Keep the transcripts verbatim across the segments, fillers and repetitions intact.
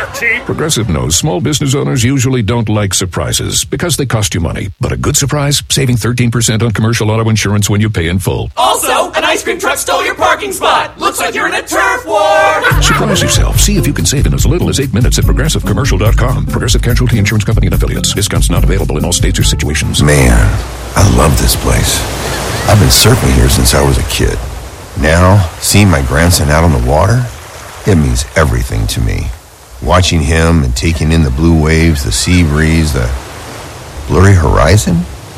dirt cheap. Progressive knows small business owners usually don't like surprises because they cost you money. But a good surprise, saving thirteen percent on commercial auto insurance when you pay in full. Also, an ice cream truck stole your parking spot. Looks like you're in a turf war. Surprise yourself. See if you can save in as little as eight minutes at progressive commercial dot com. Progressive Casualty Insurance Company and affiliates. Discounts not available in all states or situations. Man, I love this place. I've been surfing here since I was a kid. Now, seeing my grandson out on the water, it means everything to me. Watching him and taking in the blue waves, the sea breeze, the blurry horizon.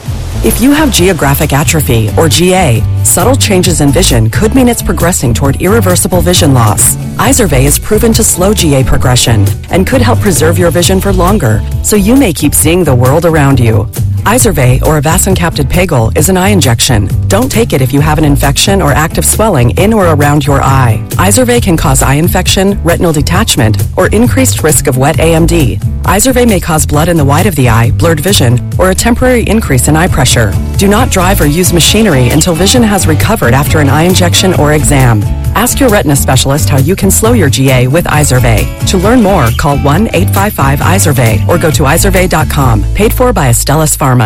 If you have geographic atrophy, or G A, subtle changes in vision could mean it's progressing toward irreversible vision loss. Izervay is proven to slow G A progression and could help preserve your vision for longer, so you may keep seeing the world around you. Izervay, or avacincaptad pegol, is an eye injection. Don't take it if you have an infection or active swelling in or around your eye. Izervay can cause eye infection, retinal detachment, or increased risk of wet A M D. Izervay may cause blood in the white of the eye, blurred vision, or a temporary increase in eye pressure. Do not drive or use machinery until vision has recovered after an eye injection or exam. Ask your retina specialist how you can slow your G A with Izervay. To learn more, call one eight five five Izervay or go to izervay dot com. Paid for by Astellas Pharma.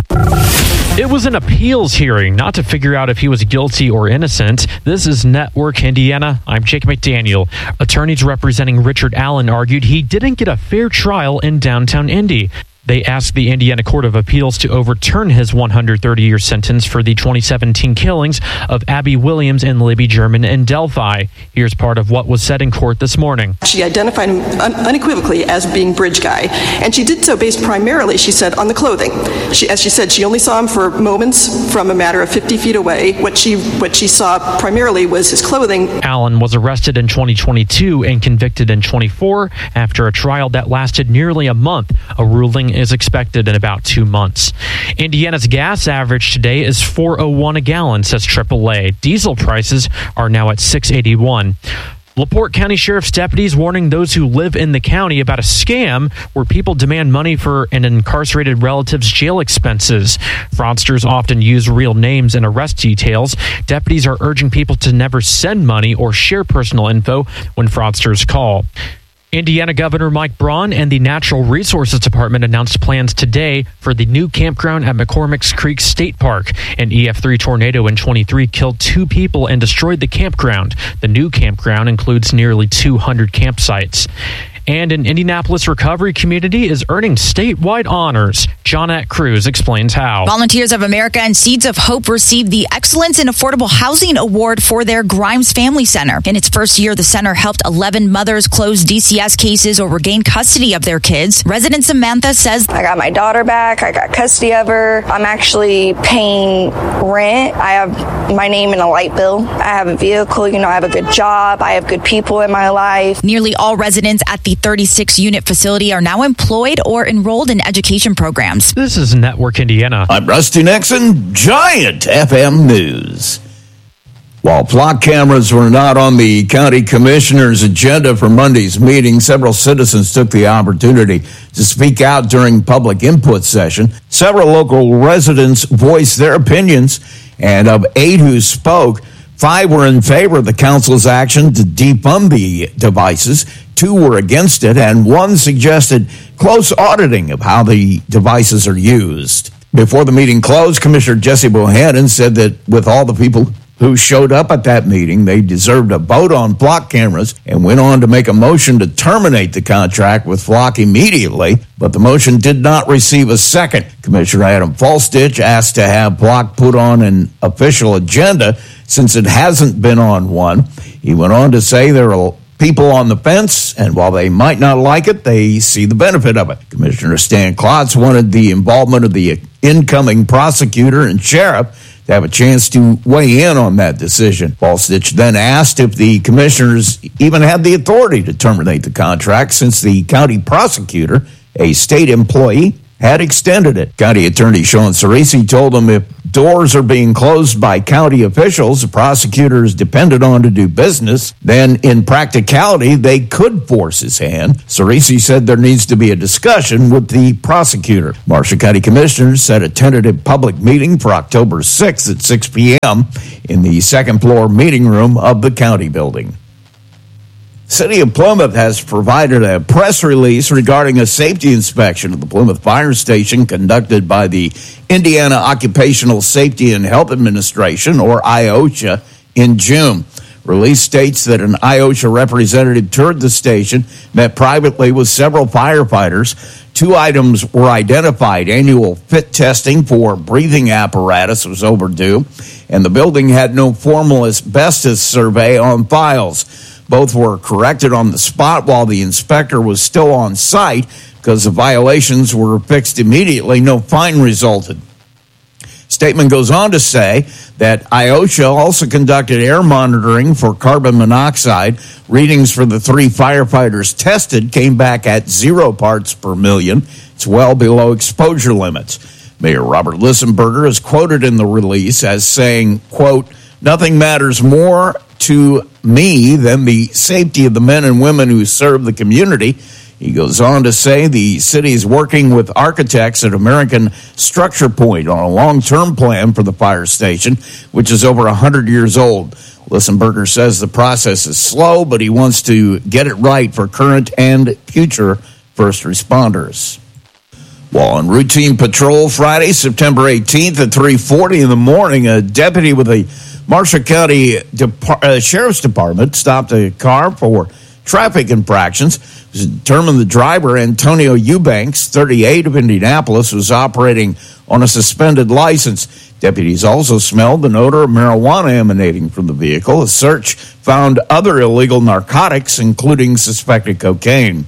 It was an appeals hearing, not to figure out if he was guilty or innocent. This is Network Indiana. I'm Jake McDaniel. Attorneys representing Richard Allen argued he didn't get a fair trial in downtown Indy. They asked the Indiana Court of Appeals to overturn his one hundred thirty year sentence for the twenty seventeen killings of Abby Williams and Libby German in Delphi. Here's part of what was said in court this morning. She identified him un- unequivocally as being Bridge Guy, and she did so based primarily, she said, on the clothing. She, as she said, she only saw him for moments from a matter of fifty feet away. What she what she saw primarily was his clothing. Allen was arrested in twenty twenty-two and convicted in twenty-four after a trial that lasted nearly a month. A ruling is expected in about two months. Indiana's gas average today is four oh one a gallon, says triple A. Diesel prices are now at six eighty-one. LaPorte County Sheriff's deputies warning those who live in the county about a scam where people demand money for an incarcerated relative's jail expenses. Fraudsters often use real names and arrest details. Deputies are urging people to never send money or share personal info when fraudsters call. Indiana Governor Mike Braun and the Natural Resources Department announced plans today for the new campground at McCormick's Creek State Park. An E F three tornado in twenty-three killed two people and destroyed the campground. The new campground includes nearly two hundred campsites. And an Indianapolis recovery community is earning statewide honors. Johnette Cruz explains how. Volunteers of America and Seeds of Hope received the Excellence in Affordable Housing Award for their Grimes Family Center. In its first year, the center helped eleven mothers close D C S cases or regain custody of their kids. Resident Samantha says, I got my daughter back. I got custody of her. I'm actually paying rent. I have my name in a light bill. I have a vehicle. You know, I have a good job. I have good people in my life. Nearly all residents at the thirty-six unit facility are now employed or enrolled in education programs. This is Network Indiana. I'm Rusty Nixon, Giant F M News. While flock cameras were not on the county commissioner's agenda for Monday's meeting, several citizens took the opportunity to speak out during public input session. Several local residents voiced their opinions, and of eight who spoke, five were in favor of the council's action to defund the devices, two were against it, and one suggested close auditing of how the devices are used. Before the meeting closed, Commissioner Jesse Bohannon said that with all the people who showed up at that meeting, they deserved a vote on flock cameras, and went on to make a motion to terminate the contract with Flock immediately, but the motion did not receive a second. Commissioner Adam Falstich asked to have Flock put on an official agenda since it hasn't been on one. He went on to say there are people on the fence, and while they might not like it, they see the benefit of it. Commissioner Stan Klotz wanted the involvement of the incoming prosecutor and sheriff to have a chance to weigh in on that decision. Falstich then asked if the commissioners even had the authority to terminate the contract since the county prosecutor, a state employee, had extended it. County Attorney Sean Cerisi told him if doors are being closed by county officials the prosecutor is dependent on to do business, then in practicality they could force his hand. Cerisi said there needs to be a discussion with the prosecutor. Marshall County Commissioners set a tentative public meeting for October sixth at six p.m. in the second floor meeting room of the county building. City of Plymouth has provided a press release regarding a safety inspection of the Plymouth Fire Station conducted by the Indiana Occupational Safety and Health Administration, or I O S H A, in June. Release states that an I O S H A representative toured the station, met privately with several firefighters. Two items were identified. Annual fit testing for breathing apparatus was overdue, and the building had no formal asbestos survey on files. Both were corrected on the spot while the inspector was still on site. Because the violations were fixed immediately, no fine resulted. Statement goes on to say that I O S H A also conducted air monitoring for carbon monoxide. Readings for the three firefighters tested came back at zero parts per million. It's well below exposure limits. Mayor Robert Lissenberger is quoted in the release as saying, quote, "Nothing matters more to me than the safety of the men and women who serve the community." He goes on to say the city is working with architects at American Structure Point on a long-term plan for the fire station, which is over one hundred years old. Lissenberger says the process is slow, but he wants to get it right for current and future first responders. While on routine patrol Friday, September eighteenth at three forty in the morning, a deputy with the Marshall County Dep- uh, Sheriff's Department stopped a car for traffic infractions. It was determined the driver, Antonio Eubanks, thirty-eight, of Indianapolis, was operating on a suspended license. Deputies also smelled an odor of marijuana emanating from the vehicle. A search found other illegal narcotics, including suspected cocaine.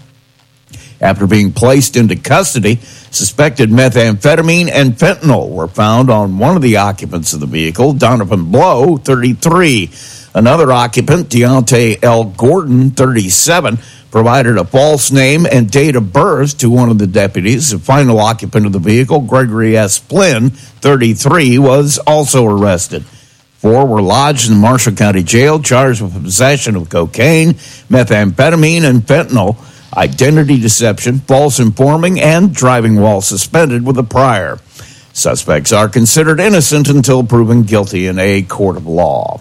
After being placed into custody, suspected methamphetamine and fentanyl were found on one of the occupants of the vehicle, Donovan Blow, thirty-three. Another occupant, Deontay L. Gordon, thirty-seven, provided a false name and date of birth to one of the deputies. The final occupant of the vehicle, Gregory S. Flynn, thirty-three, was also arrested. Four were lodged in the Marshall County Jail, charged with possession of cocaine, methamphetamine, and fentanyl, identity deception, false informing, and driving while suspended with a prior. Suspects are considered innocent until proven guilty in a court of law.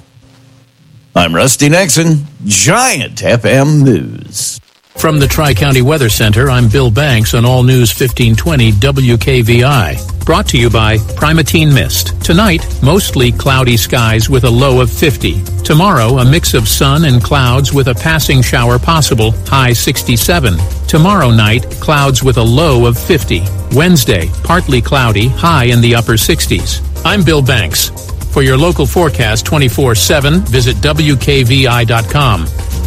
I'm Rusty Nixon, Giant F M News. From the Tri-County Weather Center, I'm Bill Banks on All News fifteen twenty W K V I. Brought to you by Primatene Mist. Tonight, mostly cloudy skies with a low of fifty. Tomorrow, a mix of sun and clouds with a passing shower possible, high sixty-seven. Tomorrow night, clouds with a low of fifty. Wednesday, partly cloudy, high in the upper sixties. I'm Bill Banks. For your local forecast twenty-four seven, visit W K V I dot com.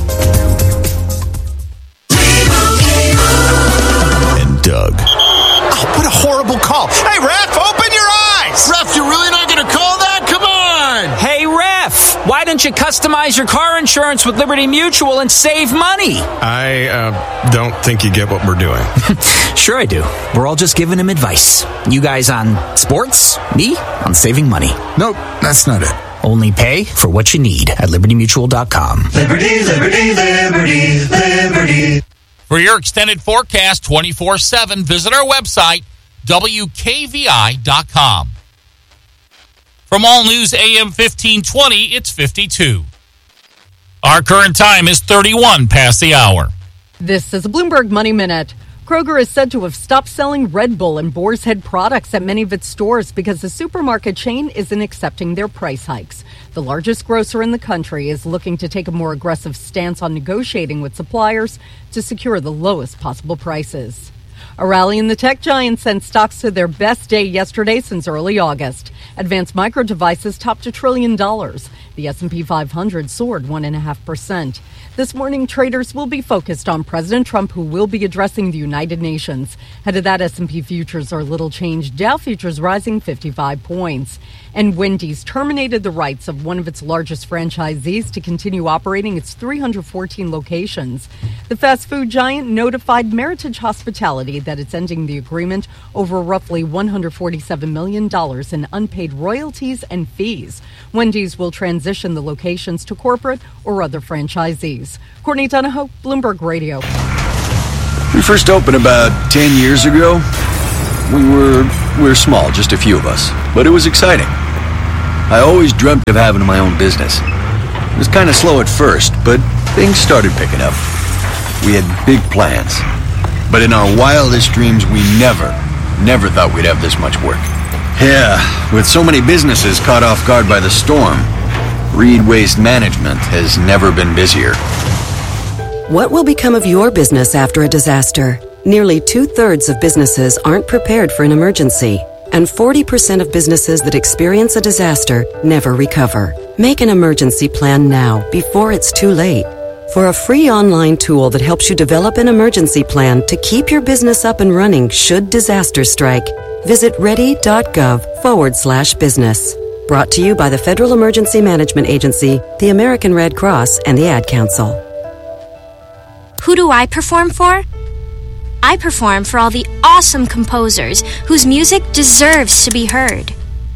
And Doug. Oh, what a horrible call. Hey, Ref, open your eyes! Ref, you're really not going to call that? Come on! Hey, Ref, why don't you customize your car insurance with Liberty Mutual and save money? I uh, don't think you get what we're doing. Sure I do. We're all just giving him advice. You guys on sports, me on saving money. Nope, that's not it. Only pay for what you need at liberty mutual dot com. Liberty, liberty, liberty, liberty. For your extended forecast twenty-four seven, visit our website, W K V I dot com. From All News A M fifteen twenty, it's fifty-two. Our current time is thirty-one past the hour. This is a Bloomberg Money Minute. Kroger is said to have stopped selling Red Bull and Boar's Head products at many of its stores because the supermarket chain isn't accepting their price hikes. The largest grocer in the country is looking to take a more aggressive stance on negotiating with suppliers to secure the lowest possible prices. A rally in the tech giant sent stocks to their best day yesterday since early August. Advanced Micro Devices topped a trillion dollars. The S and P five hundred soared one point five percent. This morning, traders will be focused on President Trump, who will be addressing the United Nations. Ahead of that, S and P futures are little changed. Dow futures rising fifty-five points. And Wendy's terminated the rights of one of its largest franchisees to continue operating its three hundred fourteen locations. The fast food giant notified Meritage Hospitality that it's ending the agreement over roughly one hundred forty-seven million dollars in unpaid royalties and fees. Wendy's will transition the locations to corporate or other franchisees. Courtney Donahoe, Bloomberg Radio. We first opened about ten years ago. We were, we were small, just a few of us, but it was exciting. I always dreamt of having my own business. It was kind of slow at first, but things started picking up. We had big plans. But in our wildest dreams, we never, never thought we'd have this much work. Yeah, with so many businesses caught off guard by the storm, Reed Waste Management has never been busier. What will become of your business after a disaster? Nearly two-thirds of businesses aren't prepared for an emergency, and forty percent of businesses that experience a disaster never recover. Make an emergency plan now, before it's too late. For a free online tool that helps you develop an emergency plan to keep your business up and running should disaster strike, visit ready.gov forward slash business. Brought to you by the Federal Emergency Management Agency, the American Red Cross, and the Ad Council. Who do I perform for? I perform for all the awesome composers whose music deserves to be heard.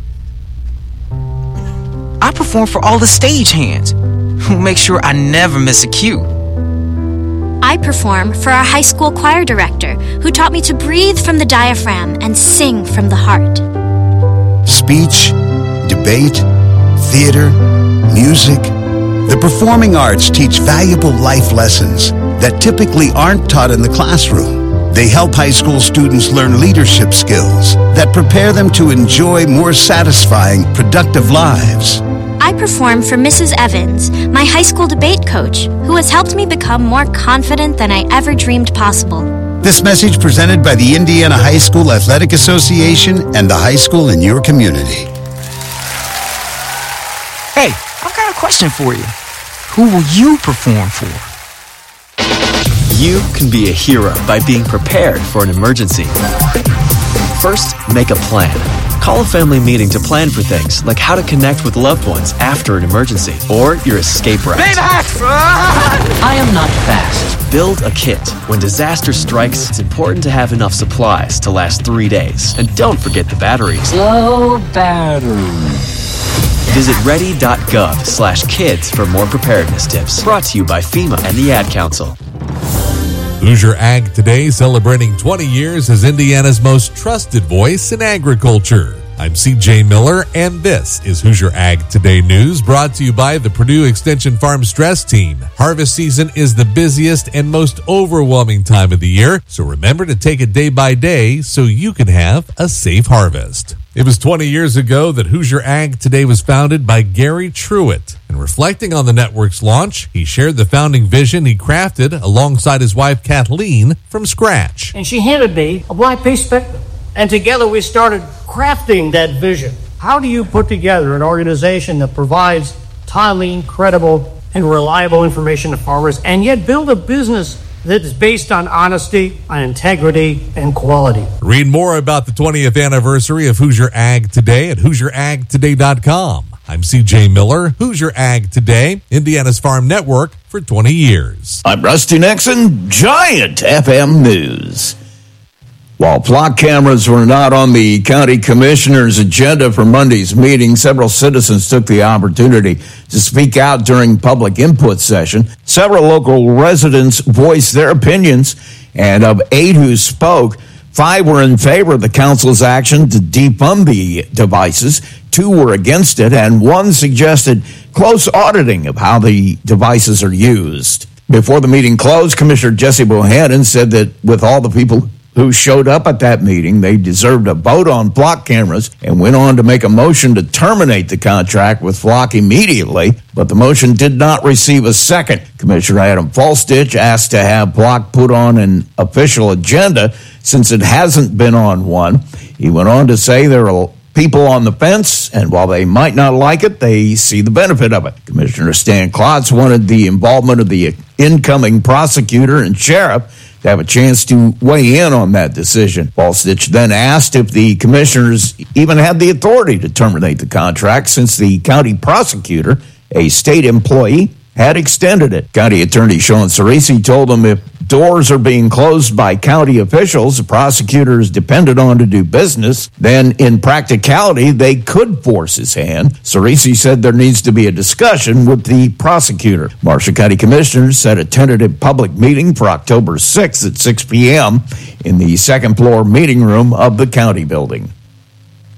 I perform for all the stagehands who make sure I never miss a cue. I perform for our high school choir director who taught me to breathe from the diaphragm and sing from the heart. Speech, debate, theater, music. The performing arts teach valuable life lessons that typically aren't taught in the classroom. They help high school students learn leadership skills that prepare them to enjoy more satisfying, productive lives. I perform for Missus Evans, my high school debate coach, who has helped me become more confident than I ever dreamed possible. This message presented by the Indiana High School Athletic Association and the high school in your community. Hey, I've got a question for you. Who will you perform for? You can be a hero by being prepared for an emergency. First, make a plan. Call a family meeting to plan for things like how to connect with loved ones after an emergency or your escape route. I am not fast. Build a kit. When disaster strikes, it's important to have enough supplies to last three days. And don't forget the batteries. Low battery. Visit ready.gov slash kids for more preparedness tips. Brought to you by FEMA and the Ad Council. Hoosier Ag Today, celebrating twenty years as Indiana's most trusted voice in agriculture. I'm C J Miller, and this is Hoosier Ag Today News, brought to you by the Purdue Extension Farm Stress Team. Harvest season is the busiest and most overwhelming time of the year, so remember to take it day by day so you can have a safe harvest. It was twenty years ago that Hoosier Ag Today was founded by Gary Truitt. And reflecting on the network's launch, he shared the founding vision he crafted alongside his wife Kathleen from scratch. And she handed me a blank piece of paper. And together we started crafting that vision. How do you put together an organization that provides timely, credible, and reliable information to farmers and yet build a business that is based on honesty, on integrity, and quality? Read more about the twentieth anniversary of Hoosier Ag Today at hoosier ag today dot com. I'm C J Miller, Hoosier Ag Today, Indiana's Farm Network for twenty years. I'm Rusty Nixon, Giant F M News. While flock cameras were not on the county commissioner's agenda for Monday's meeting, several citizens took the opportunity to speak out during public input session. Several local residents voiced their opinions, and of eight who spoke, five were in favor of the council's action to defund the devices, two were against it, and one suggested close auditing of how the devices are used. Before the meeting closed, Commissioner Jesse Bohannon said that with all the people who showed up at that meeting, they deserved a vote on flock cameras, and went on to make a motion to terminate the contract with Flock immediately, but the motion did not receive a second. Commissioner Adam Falstich asked to have Flock put on an official agenda since it hasn't been on one. He went on to say there are people on the fence, and while they might not like it, they see the benefit of it. Commissioner Stan Klotz wanted the involvement of the incoming prosecutor and sheriff to have a chance to weigh in on that decision. Falstich then asked if the commissioners even had the authority to terminate the contract since the county prosecutor, a state employee, had extended it. County Attorney Sean Cerisi told him if doors are being closed by county officials the prosecutor is depended on to do business, then in practicality they could force his hand. Cerisi said there needs to be a discussion with the prosecutor. Marshall County Commissioners set a tentative public meeting for October sixth at six p.m. in the second floor meeting room of the county building.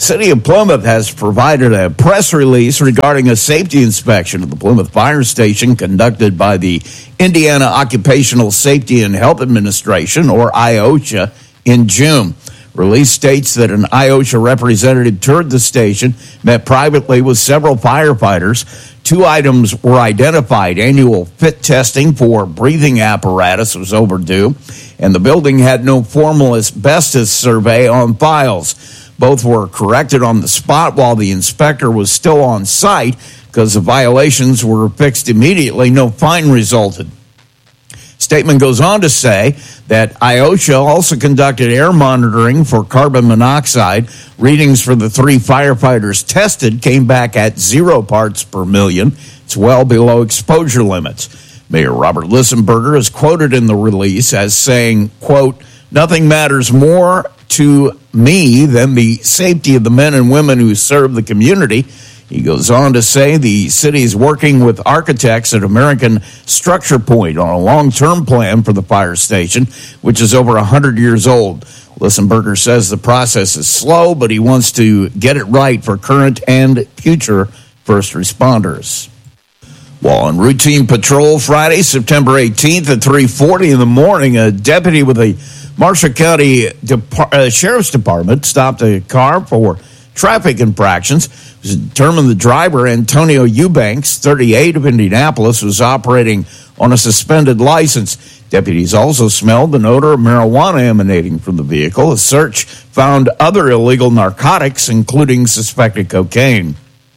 City of Plymouth has provided a press release regarding a safety inspection of the Plymouth Fire Station conducted by the Indiana Occupational Safety and Health Administration, or I O S H A, in June. Release states that an I O S H A representative toured the station, met privately with several firefighters. Two items were identified. Annual fit testing for breathing apparatus was overdue, and the building had no formal asbestos survey on files. Both were corrected on the spot while the inspector was still on site. Because the violations were fixed immediately, no fine resulted. Statement goes on to say that I O S H A also conducted air monitoring for carbon monoxide. Readings for the three firefighters tested came back at zero parts per million. It's well below exposure limits. Mayor Robert Lissenberger is quoted in the release as saying, quote, "Nothing matters more to me than the safety of the men and women who serve the community." He goes on to say the city is working with architects at American Structure Point on a long-term plan for the fire station, which is over one hundred years old. Lissenberger says the process is slow, but he wants to get it right for current and future first responders. While on routine patrol Friday, September eighteenth at three forty in the morning, a deputy with the Marshall County Dep- uh, Sheriff's Department stopped a car for traffic infractions. It was determined the driver, Antonio Eubanks, thirty-eight, of Indianapolis, was operating on a suspended license. Deputies also smelled an odor of marijuana emanating from the vehicle. A search found other illegal narcotics, including suspected cocaine.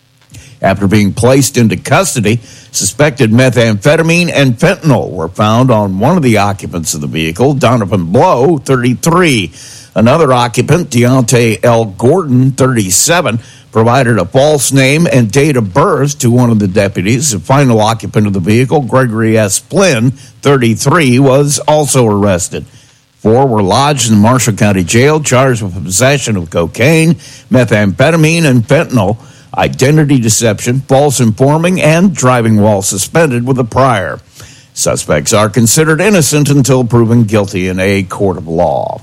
After being placed into custody, suspected methamphetamine and fentanyl were found on one of the occupants of the vehicle, Donovan Blow, thirty-three. Another occupant, Deontay L. Gordon, thirty-seven, provided a false name and date of birth to one of the deputies. The final occupant of the vehicle, Gregory S. Flynn, thirty-three, was also arrested. Four were lodged in the Marshall County Jail, charged with possession of cocaine, methamphetamine, and fentanyl, identity deception, false informing, and driving while suspended with a prior. Suspects are considered innocent until proven guilty in a court of law.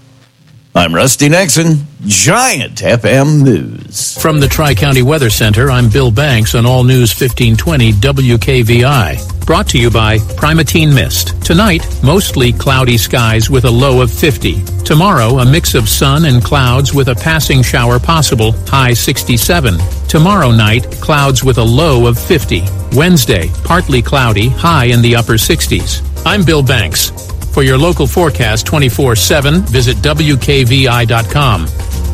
I'm Rusty Nixon, Giant F M News. From the Tri-County Weather Center, I'm Bill Banks on All News fifteen twenty W K V I. Brought to you by Primatene Mist. Tonight, mostly cloudy skies with a low of fifty. Tomorrow, a mix of sun and clouds with a passing shower possible, high sixty-seven. Tomorrow night, clouds with a low of fifty. Wednesday, partly cloudy, high in the upper sixties. I'm Bill Banks. For your local forecast twenty-four seven, visit W K V I dot com.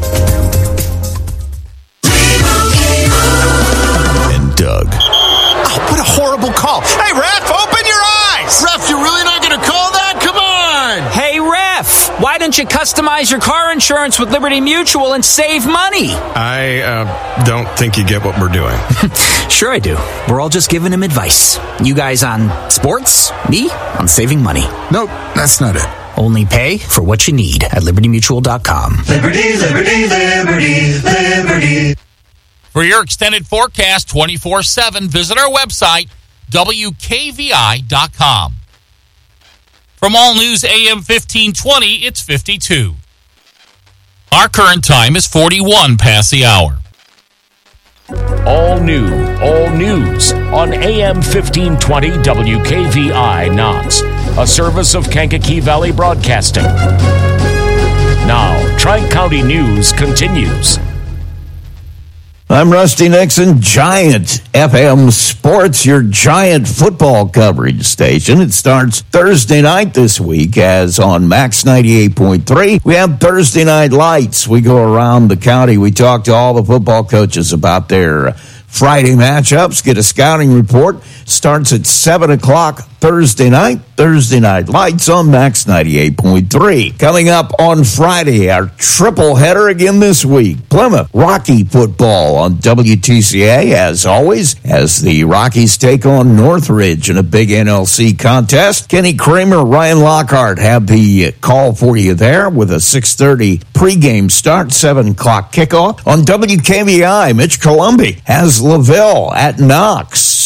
And Doug. Oh, what a horrible call. Hey, ref, open your eyes! Ref, you're really not going to call that? Come on! Hey, ref, why don't you customize your car insurance with Liberty Mutual and save money? I uh, don't think you get what we're doing. Sure I do. We're all just giving him advice. You guys on sports, me on saving money. Nope, that's not it. Only pay for what you need at liberty mutual dot com. Liberty, liberty, liberty, liberty. For your extended forecast twenty-four seven, visit our website, W K V I dot com. From All News A M fifteen twenty, it's fifty-two. Our current time is forty-one past the hour. All new, all news on A M fifteen twenty W K V I Knox, a service of Kankakee Valley Broadcasting. Now, Tri-County News continues. I'm Rusty Nixon, Giant F M Sports, your Giant football coverage station. It starts Thursday night this week, as on Max ninety-eight point three. We have Thursday Night Lights. We go around the county. We talk to all the football coaches about their Friday matchups, get a scouting report. Starts at seven o'clock Thursday night. Thursday Night Lights on Max ninety-eight point three. Coming up on Friday, our triple header again this week. Plymouth Rocky football on W T C A, as always, as the Rockies take on Northridge in a big N L C contest. Kenny Kramer, Ryan Lockhart have the call for you there with a six thirty pregame start, seven o'clock kickoff. On W K V I, Mitch Columbi has LaVille at Knox.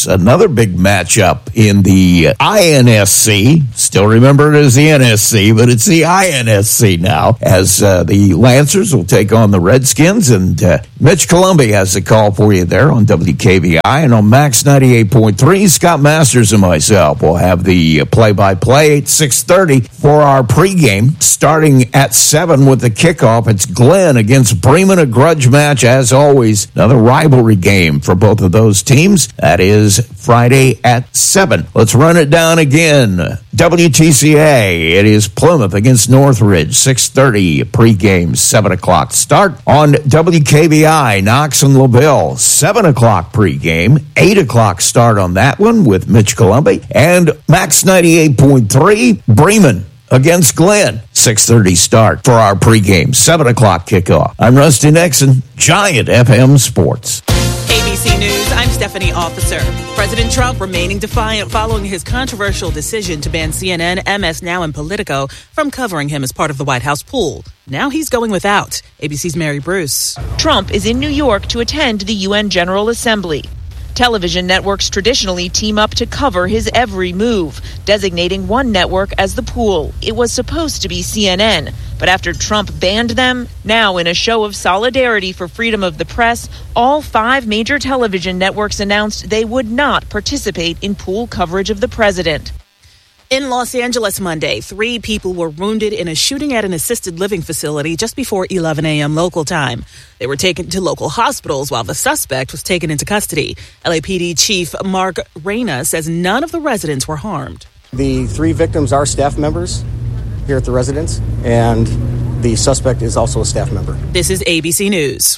Sports. Another big matchup in the I N S C. Still remember it as the N S C, but it's the I N S C now, as uh, the Lancers will take on the Redskins. And uh, Mitch Columbi has the call for you there on W K V I. And on Max ninety-eight point three, Scott Masters and myself will have the play-by-play at six thirty for our pregame, starting at seven with the kickoff. It's Glenn against Bremen, a grudge match, as always. Another rivalry game for both of those teams. That is Friday at seven. Let's run it down again. W T C A, it is Plymouth against Northridge, six thirty pregame, seven o'clock start. On W K V I, Knox and LaBelle, seven o'clock pregame, eight o'clock start on that one with Mitch Columbi. And Max ninety-eight point three, Bremen against Glenn, six thirty start for our pregame, seven o'clock kickoff. I'm Rusty Nixon, Giant F M Sports. A B C News, I'm Stephanie Officer. President Trump remaining defiant following his controversial decision to ban C N N, M S Now, and Politico from covering him as part of the White House pool. Now he's going without. A B C's Mary Bruce. Trump is in New York to attend the U N General Assembly. Television networks traditionally team up to cover his every move, designating one network as the pool. It was supposed to be C N N, but after Trump banned them, now in a show of solidarity for freedom of the press, all five major television networks announced they would not participate in pool coverage of the president. In Los Angeles Monday, three people were wounded in a shooting at an assisted living facility just before eleven a.m. local time. They were taken to local hospitals while the suspect was taken into custody. L A P D Chief Mark Reyna says none of the residents were harmed. The three victims are staff members here at the residence, and the suspect is also a staff member. This is A B C News.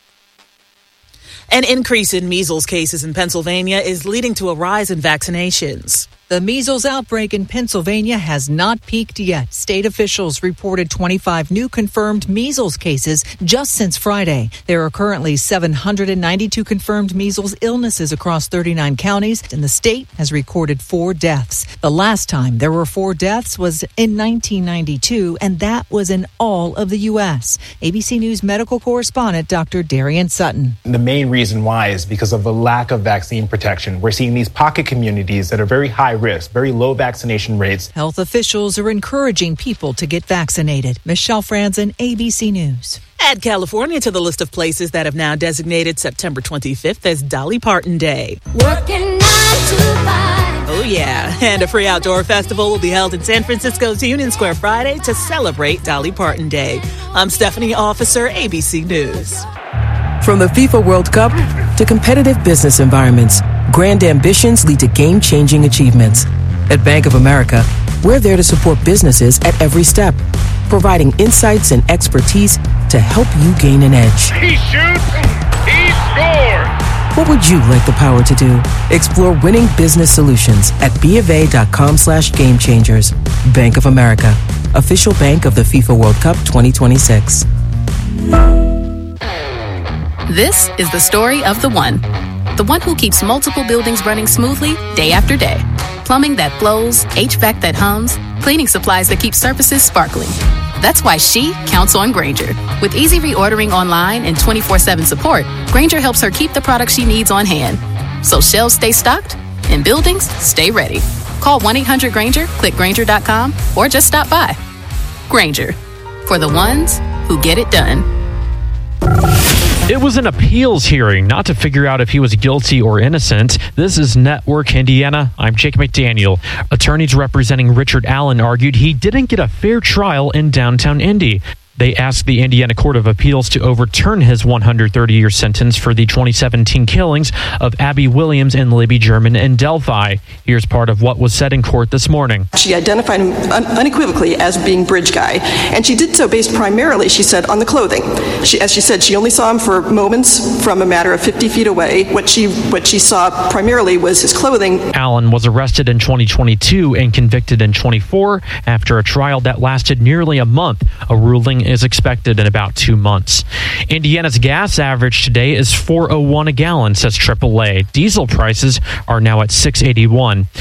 An increase in measles cases in Pennsylvania is leading to a rise in vaccinations. The measles outbreak in Pennsylvania has not peaked yet. State officials reported twenty-five new confirmed measles cases just since Friday. There are currently seven hundred ninety-two confirmed measles illnesses across thirty-nine counties, and the state has recorded four deaths. The last time there were four deaths was in nineteen ninety-two, and that was in all of the U S. A B C News medical correspondent Doctor Darian Sutton. The main reason why is because of the lack of vaccine protection. We're seeing these pocket communities that are very high risk, very low vaccination rates. Health officials are encouraging people to get vaccinated. Michelle Franzen, A B C News. Add California to the list of places that have now designated September twenty-fifth as Dolly Parton Day. Working nine to five. Oh, yeah. And a free outdoor festival will be held in San Francisco's Union Square Friday to celebrate Dolly Parton Day. I'm Stephanie Officer, A B C News. From the FIFA World Cup to competitive business environments, grand ambitions lead to game-changing achievements. At Bank of America, we're there to support businesses at every step, providing insights and expertise to help you gain an edge. He shoots, he scores! What would you like the power to do? Explore winning business solutions at BofA.com slash game changers. Bank of America, official bank of the FIFA World Cup twenty twenty-six. This is the story of the one. The one who keeps multiple buildings running smoothly day after day. Plumbing that flows, H V A C that hums, cleaning supplies that keep surfaces sparkling. That's why she counts on Grainger. With easy reordering online and twenty-four seven support, Grainger helps her keep the products she needs on hand. So shelves stay stocked and buildings stay ready. Call one eight hundred Grainger, click Grainger dot com, or just stop by. Grainger, for the ones who get it done. It was an appeals hearing, not to figure out if he was guilty or innocent. This is Network Indiana. I'm Jake McDaniel. Attorneys representing Richard Allen argued he didn't get a fair trial in downtown Indy. They asked the Indiana Court of Appeals to overturn his one hundred thirty year sentence for the twenty seventeen killings of Abby Williams and Libby German in Delphi. Here's part of what was said in court this morning. She identified him un- unequivocally as being Bridge Guy, and she did so based primarily, she said, on the clothing. She, as she said, she only saw him for moments from a matter of fifty feet away. What she what she saw primarily was his clothing. Allen was arrested in twenty twenty-two and convicted in twenty-four after a trial that lasted nearly a month. A ruling is expected in about two months. Indiana's gas average today is four oh one a gallon, says triple A. Diesel prices are now at six eighty-one.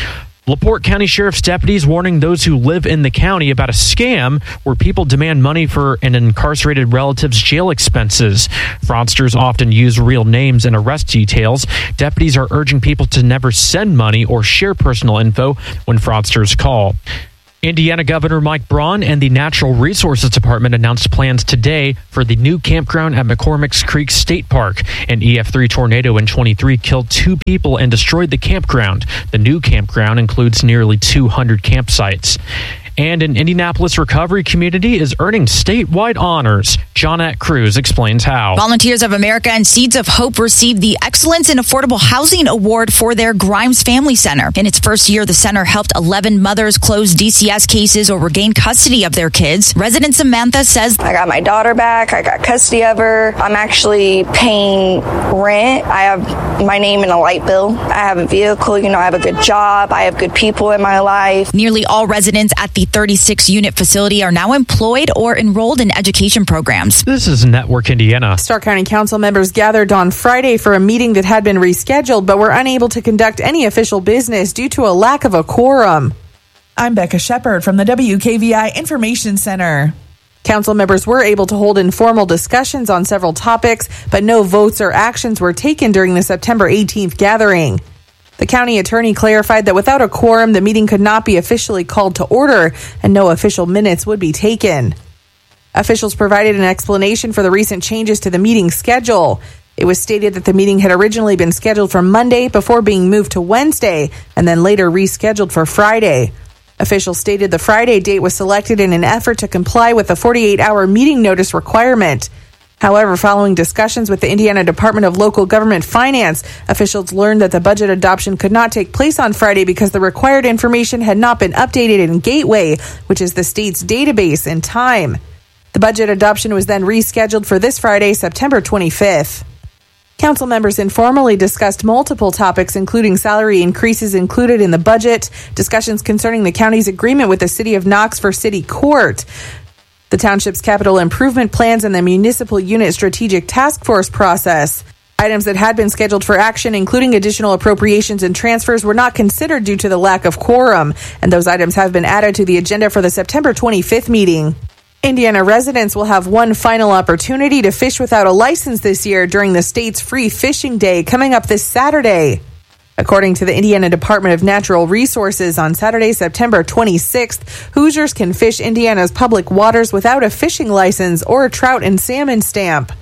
LaPorte County Sheriff's deputies warning those who live in the county about a scam where people demand money for an incarcerated relative's jail expenses. Fraudsters often use real names and arrest details. Deputies are urging people to never send money or share personal info when fraudsters call. Indiana Governor Mike Braun and the Natural Resources Department announced plans today for the new campground at McCormick's Creek State Park. An E F three tornado in twenty-three killed two people and destroyed the campground. The new campground includes nearly two hundred campsites. And an Indianapolis recovery community is earning statewide honors. Johnette Cruz explains how. Volunteers of America and Seeds of Hope received the Excellence in Affordable Housing Award for their Grimes Family Center. In its first year, the center helped eleven mothers close D C S cases or regain custody of their kids. Resident Samantha says, I got my daughter back. I got custody of her. I'm actually paying rent. I have my name in a light bill. I have a vehicle. You know, I have a good job. I have good people in my life. Nearly all residents at the thirty-six unit facility are now employed or enrolled in education programs. This is Network Indiana. Stark County Council members gathered on Friday for a meeting that had been rescheduled, but were unable to conduct any official business due to a lack of a quorum. I'm Becca Shepard from the W K V I Information Center. Council members were able to hold informal discussions on several topics, but no votes or actions were taken during the September eighteenth gathering. The county attorney clarified that without a quorum, the meeting could not be officially called to order and no official minutes would be taken. Officials provided an explanation for the recent changes to the meeting schedule. It was stated that the meeting had originally been scheduled for Monday before being moved to Wednesday and then later rescheduled for Friday. Officials stated the Friday date was selected in an effort to comply with the forty-eight hour meeting notice requirement. However, following discussions with the Indiana Department of Local Government Finance, officials learned that the budget adoption could not take place on Friday because the required information had not been updated in Gateway, which is the state's database, in time. The budget adoption was then rescheduled for this Friday, September twenty-fifth. Council members informally discussed multiple topics, including salary increases included in the budget, discussions concerning the county's agreement with the City of Knox for City Court, the township's capital improvement plans, and the municipal unit strategic task force process. Items that had been scheduled for action, including additional appropriations and transfers, were not considered due to the lack of quorum, and those items have been added to the agenda for the September twenty-fifth meeting. Indiana residents will have one final opportunity to fish without a license this year during the state's Free Fishing Day coming up this Saturday. According to the Indiana Department of Natural Resources, on Saturday, September twenty-sixth, Hoosiers can fish Indiana's public waters without a fishing license or a trout and salmon stamp.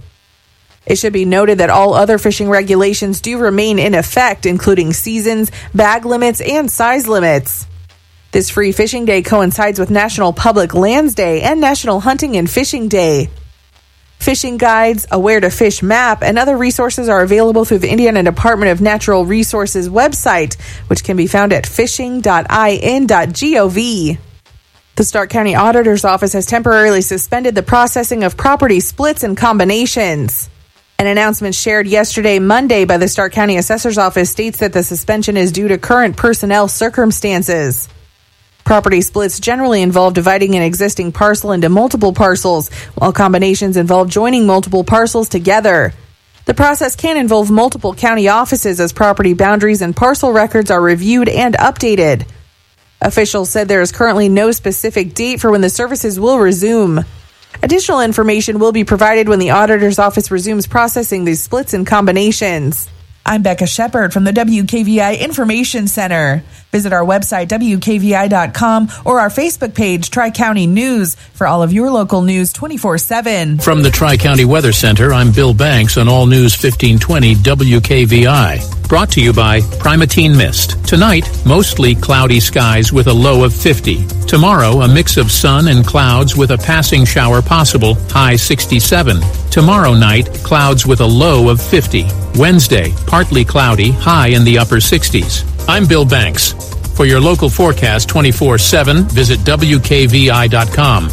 It should be noted that all other fishing regulations do remain in effect, including seasons, bag limits, and size limits. This Free Fishing Day coincides with National Public Lands Day and National Hunting and Fishing Day. Fishing guides, a where to fish map, and other resources are available through the Indiana Department of Natural Resources website, which can be found at fishing dot I N dot gov. The Stark County Auditor's Office has temporarily suspended the processing of property splits and combinations. An announcement shared yesterday, Monday, by the Stark County Assessor's Office states that the suspension is due to current personnel circumstances. Property splits generally involve dividing an existing parcel into multiple parcels, while combinations involve joining multiple parcels together. The process can involve multiple county offices as property boundaries and parcel records are reviewed and updated. Officials said there is currently no specific date for when the services will resume. Additional information will be provided when the Auditor's Office resumes processing these splits and combinations. I'm Becca Shepard from the W K V I Information Center. Visit our website, W K V I dot com, or our Facebook page, Tri-County News, for all of your local news twenty-four seven. From the Tri-County Weather Center, I'm Bill Banks on All News fifteen twenty W K V I. Brought to you by Primatene Mist. Tonight, mostly cloudy skies with a low of fifty. Tomorrow, a mix of sun and clouds with a passing shower possible, high sixty-seven. Tomorrow night, clouds with a low of fifty. Wednesday, partly cloudy, high in the upper sixties. I'm Bill Banks. For your local forecast twenty-four seven, visit W K V I dot com.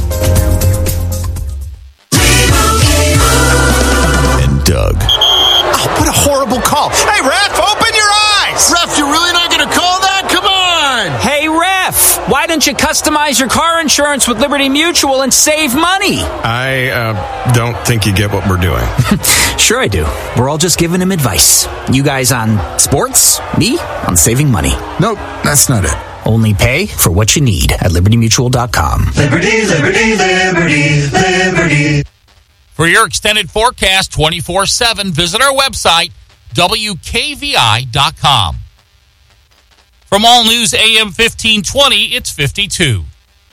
And Doug. Oh, what a horrible call. Hey, ref, open your eyes! Ref, you're really not going to call that? Come on! Hey, ref! Why don't you customize your car insurance with Liberty Mutual and save money? I uh, don't think you get what we're doing. Sure I do. We're all just giving him advice. You guys on sports, me on saving money. Nope, that's not it. Only pay for what you need at liberty mutual dot com. Liberty, liberty, liberty, liberty. For your extended forecast twenty-four seven, visit our website, W K V I dot com. From All News A M fifteen twenty, it's fifty-two.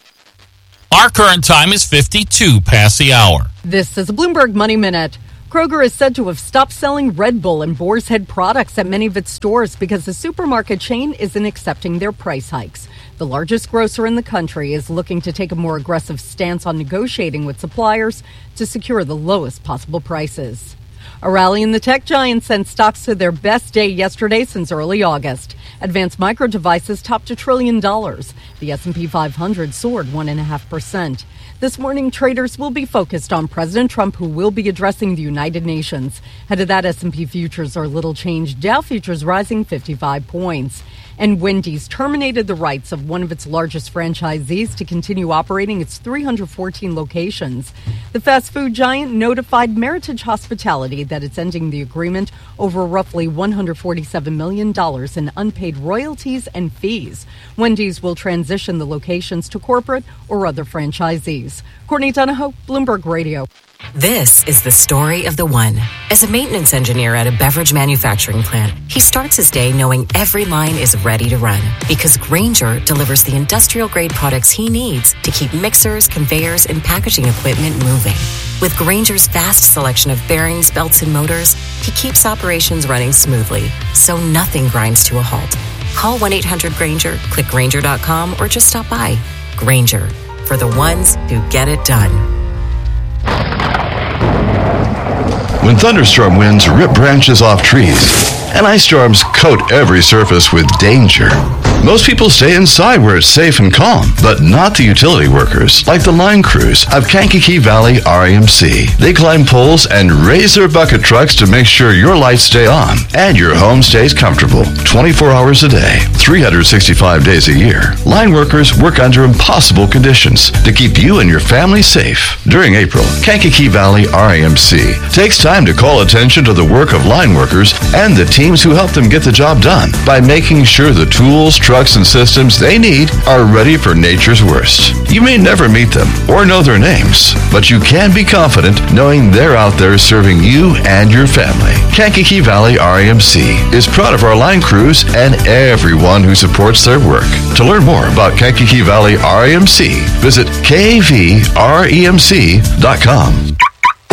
Our current time is fifty-two past the hour. This is a Bloomberg Money Minute. Kroger is said to have stopped selling Red Bull and Boar's Head products at many of its stores because the supermarket chain isn't accepting their price hikes. The largest grocer in the country is looking to take a more aggressive stance on negotiating with suppliers to secure the lowest possible prices. A rally in the tech giant sent stocks to their best day yesterday since early August. Advanced Micro Devices topped a trillion dollars. The S and P five hundred soared one point five percent. This morning, traders will be focused on President Trump, who will be addressing the United Nations. Ahead of that, S and P futures are little changed. Dow futures rising fifty-five points. And Wendy's terminated the rights of one of its largest franchisees to continue operating its three hundred fourteen locations. The fast food giant notified Meritage Hospitality that it's ending the agreement over roughly one hundred forty-seven million dollars in unpaid royalties and fees. Wendy's will transition the locations to corporate or other franchisees. Courtney Donahoe, Bloomberg Radio. This is the story of the one. As a maintenance engineer at a beverage manufacturing plant, he starts his day knowing every line is ready to run because Grainger delivers the industrial-grade products he needs to keep mixers, conveyors, and packaging equipment moving. With Grainger's vast selection of bearings, belts, and motors, he keeps operations running smoothly, so nothing grinds to a halt. Call one eight hundred Grainger, click Grainger dot com, or just stop by. Grainger, for the ones who get it done. When thunderstorm winds rip branches off trees and ice storms coat every surface with danger, most people stay inside where it's safe and calm, but not the utility workers, like the line crews of Kankakee Valley R E M C. They climb poles and raise their bucket trucks to make sure your lights stay on and your home stays comfortable twenty-four hours a day, three hundred sixty-five days a year. Line workers work under impossible conditions to keep you and your family safe. During April, Kankakee Valley R E M C takes time to call attention to the work of line workers and the teams who help them get the job done by making sure the tools, trucks, and systems they need are ready for nature's worst. You may never meet them or know their names, but you can be confident knowing they're out there serving you and your family. Kankakee Valley R E M C is proud of our line crews and everyone who supports their work. To learn more about Kankakee Valley R E M C, visit K V R E M C dot com.